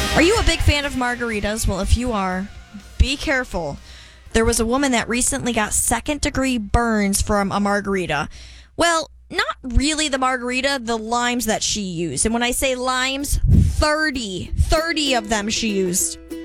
Are you a big fan of margaritas? Well, if you are, be careful. There was a woman that recently got second-degree burns from a margarita. Well, not really the margarita, the limes that she used. And when I say limes, 30 of them she used.